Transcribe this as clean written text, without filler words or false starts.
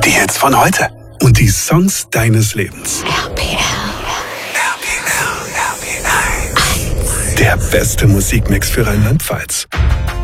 Die Hits von heute und die Songs deines Lebens. RPL. Der beste Musikmix für Rheinland-Pfalz.